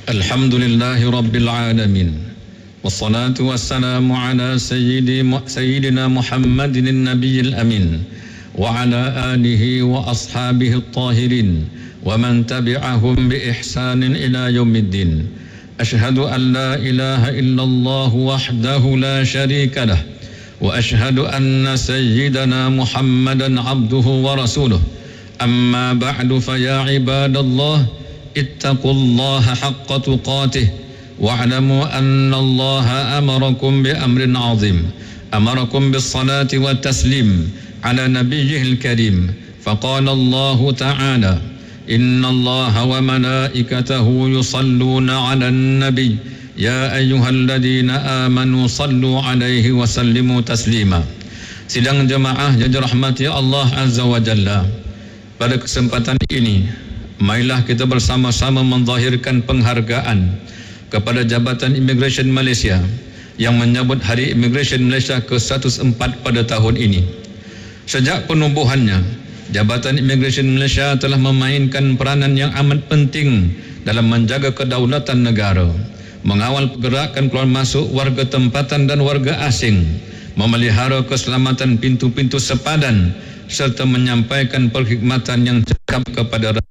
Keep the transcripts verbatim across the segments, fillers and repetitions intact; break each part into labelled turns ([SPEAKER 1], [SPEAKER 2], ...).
[SPEAKER 1] Alhamdulillahi Rabbil Alamin. Wassalatu wassalamu ala sayyidi, Sayyidina Muhammadin Nabiyil Amin wa ala alihi wa ashabihi at-tahirin wa man tabi'ahum bi ihsanin ila yaumiddin. Ashhadu an la ilaha illallah wahdahu la sharika lah wa ashhadu anna sayyidana Muhammadan abduhu wa rasuluh. Amma ba'du fa ya ibadallah ittaqullaha haqqa tuqatih wa'lamu anna Allaha amarakum bi amrin 'azim amarakum bis salati wat taslim ala nabiyyihil karim faqala Allah ta'ala inna Allaha wa malaikatahu yusalluna 'alan nabiy ya ayyuhalladhina amanu sallu 'alaihi wa sallimu taslima. Sidang jemaah yang dirahmati Allah Azza wa Jalla, pada kesempatan ini marilah kita bersama-sama menzahirkan penghargaan kepada Jabatan Immigration Malaysia yang menyambut Hari Immigration Malaysia ke seratus empat pada tahun ini. Sejak penubuhannya, Jabatan Immigration Malaysia telah memainkan peranan yang amat penting dalam menjaga kedaulatan negara, mengawal pergerakan keluar masuk warga tempatan dan warga asing, memelihara keselamatan pintu-pintu sepadan serta menyampaikan perkhidmatan yang cekap kepada rakyat.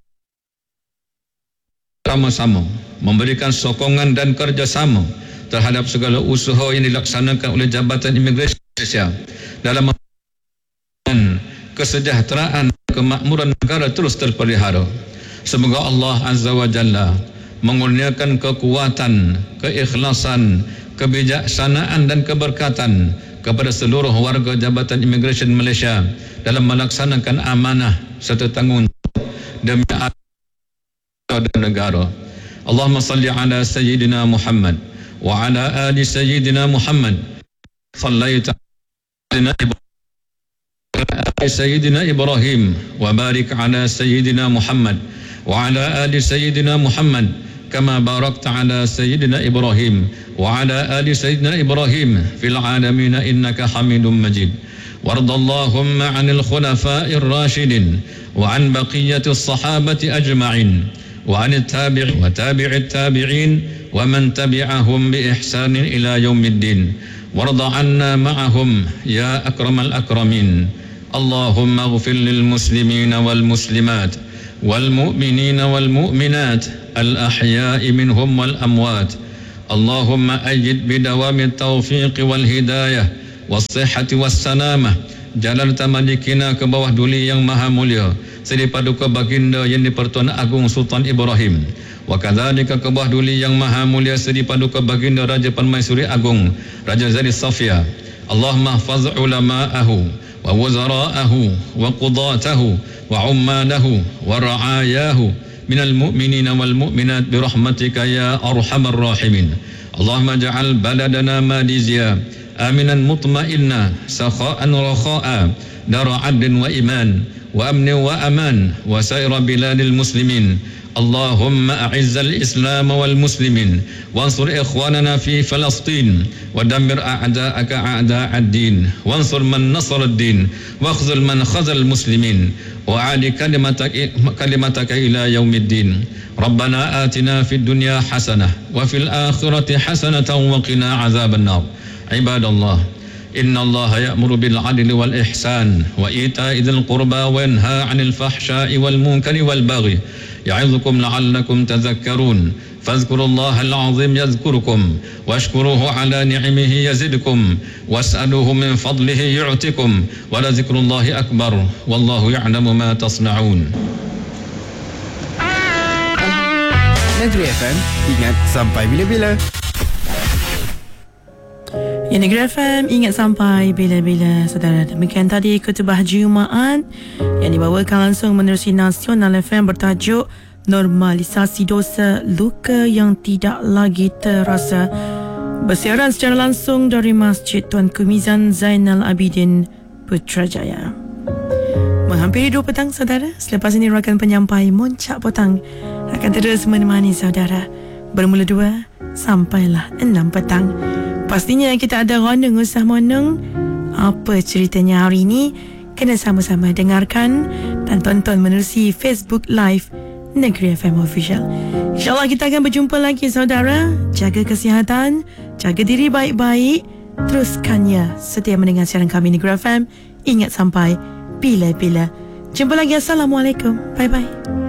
[SPEAKER 1] Sama-sama memberikan sokongan dan kerjasama terhadap segala usaha yang dilaksanakan oleh Jabatan Imigresen Malaysia dalam kesejahteraan dan kemakmuran negara terus terpelihara. Semoga Allah Azza wa Jalla mengurniakan kekuatan, keikhlasan, kebijaksanaan dan keberkatan kepada seluruh warga Jabatan Imigresen Malaysia dalam melaksanakan amanah serta tanggungjawab demi dan negara. Allahumma salli ala Sayyidina Muhammad wa ala ali Sayyidina Muhammad. Sallaita ala Sayyidina Ibrahim wa barik ala Sayyidina Muhammad wa ala ali Sayyidina Muhammad kama barakta ala Sayyidina Ibrahim wa ala ali Sayyidina Ibrahim fil alamin innaka Hamidum Majid. وارض اللهم عن الخلفاء الراشدين وعن بقية الصحابة أجمعين وعن التابع وتابع التابعين ومن تبعهم بإحسان إلى يوم الدين وارض عنا معهم يا أكرم الأكرمين. اللهم اغفر للمسلمين والمسلمات والمؤمنين والمؤمنات الأحياء منهم والأموات. اللهم أيد بدوام التوفيق والهداية والصحة والسلامة Jalan Tamadikina ke bawah duli yang maha mulia Seri Paduka Baginda Yang di-Pertuan Agung Sultan Ibrahim, wa kadzalika ke bawah duli yang maha mulia Seri Paduka Baginda Raja Permaisuri Agung Raja Zari Safia. Allahumma hafaz ulama'ahu wa wuzara'ahu wa qudatahu wa ummalahu wa ra'ayahu minal mu'minina wal mu'minat birahmatika ya arhamar rahimin. Allahumma ja'al baladana Malaysia aminan mutmainna sakha'an rakha'a dara 'adlin wa iman wa amnin wa aman wa saira biladil muslimin. Allahumma a'izzal islam wal muslimin wansur ikhwanana fi Falastin wa dammir a'da'aka a'da'ad din wansur man nasara ad-din wakhzul man khazal muslimin wa 'ali kalimataka kalimataka ila yaumiddin. Rabbana atina fid dunya hasanah wa fil akhirati hasanatan wa qina 'adzaban nar. Ibadallah, inna Allah ya'muru bil 'adli wal ihsan wa ita'i dzil qurba wa yanha 'anil fahsya'i wal munkari wal baghi ya'idzukum la'allakum tadhakkarun. Fadhkurullaha al-'azim yadhkurukum washkuruhu 'ala ni'amihi yazidkum was'aluhu min fadlihi yu'tikum wa la dzikrullahi akbar wallahu ya'lamu ma tasna'un.
[SPEAKER 2] Negeri F M, ingat sampai bila-bila.
[SPEAKER 3] Ya, Negeri F M, ingat sampai bila-bila. Saudara, demikian tadi khutbah Jumaat yang dibawakan langsung menerusi Nasional F M bertajuk Normalisasi Dosa Luka yang Tidak Lagi Terasa, bersiaran secara langsung dari Masjid Tuanku Mizan Zainal Abidin Putrajaya. Menghampiri dua petang, saudara. Selepas ini rakan penyampai Moncak Petang akan terus menemani saudara bermula dua sampailah enam petang. Pastinya kita ada rondong usah monong. Apa ceritanya hari ini? Kena sama-sama dengarkan dan tonton menerusi Facebook Live Negeri F M Official. InsyaAllah kita akan berjumpa lagi saudara. Jaga kesihatan, jaga diri baik-baik. Teruskannya setia mendengar siaran kami Negeri F M. Ingat sampai bila-bila. Jumpa lagi. Assalamualaikum. Bye-bye.